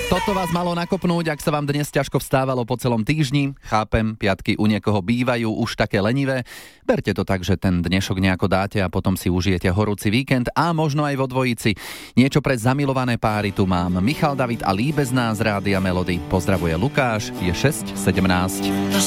Toto vás malo nakopnúť, ak sa vám dnes ťažko vstávalo po celom týždni. Chápem, piatky u niekoho bývajú už také lenivé. Berte to tak, že ten dnešok nejako dáte a potom si užijete horúci víkend a možno aj vo dvojici. Niečo pre zamilované páry tu mám. Michal David a Líbezná z Rádia Melody. Pozdravuje Lukáš, je 6:17.